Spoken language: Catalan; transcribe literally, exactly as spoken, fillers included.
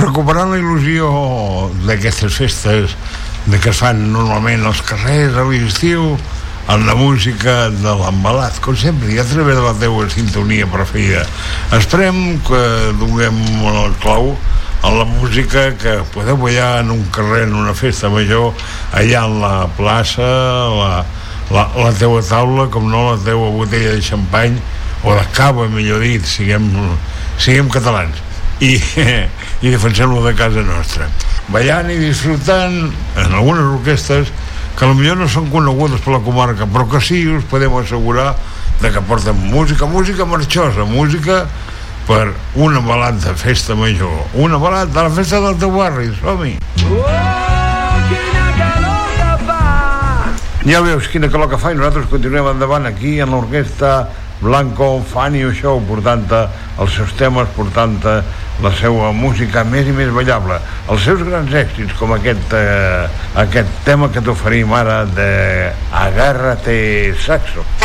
recuperant la il·lusió d'aquestes festes de que es fan normalment als carrers a l'estiu, amb la música de l'embalat, com sempre, i a través de la teua sintonia preferida. Esperem que donem el clau a la música que podeu ballar en un carrer, en una festa major, allà en la plaça, la, la, la teua taula, com no la teua botella de xampany, o de cava, millor dit, siguem, siguem catalans, i, i defensem-lo de casa nostra. Ballant i disfrutant en algunes orquestres que potser no són conegudes per la comarca, però que sí us podem assegurar de que porten música, música marxosa, música per un embalat de festa major, un embalat de la festa del teu barri. Som-hi! Ja veus quina calor que fa, i nosaltres continuem endavant aquí en l'orquestra Blanco Fania Show, portant els seus temes, portant la seva música més i més ballable, els seus grans èxits, com aquest, eh, aquest tema que t'oferim ara de Agárrate Saxo.